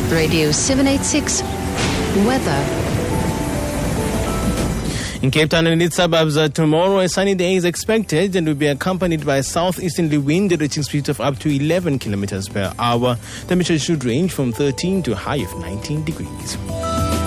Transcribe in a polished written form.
Radio 786 Weather. In Cape Town and its suburbs, tomorrow a sunny day is expected and will be accompanied by a southeasterly wind reaching speeds of up to 11 kilometers per hour. Temperature should range from 13 to a high of 19 degrees.